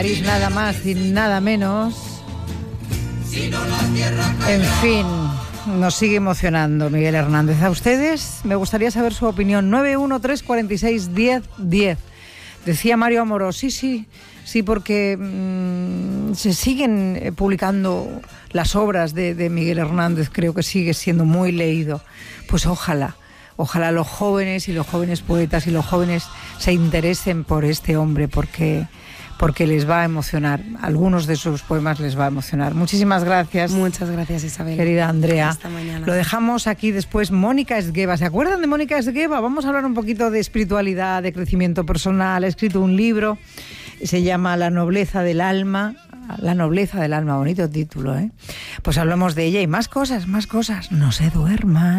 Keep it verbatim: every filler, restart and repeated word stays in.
Nada más y nada menos. En fin, nos sigue emocionando Miguel Hernández. A ustedes me gustaría saber su opinión. nueve uno tres cuatro seis diez diez. Decía Mario Amorós, sí, sí, sí, porque mmm, se siguen publicando las obras de, de Miguel Hernández. Creo que sigue siendo muy leído. Pues ojalá, ojalá los jóvenes y los jóvenes poetas y los jóvenes se interesen por este hombre, porque... porque les va a emocionar. Algunos de sus poemas les va a emocionar. Muchísimas gracias. Muchas gracias, Isabel. Querida Andrea. Hasta mañana. Lo dejamos aquí después. Mónica Esgueva. ¿Se acuerdan de Mónica Esgueva? Vamos a hablar un poquito de espiritualidad, de crecimiento personal. Ha escrito un libro, se llama La nobleza del alma. La nobleza del alma, bonito título, ¿eh? Pues hablamos de ella y más cosas, más cosas. No se duerman.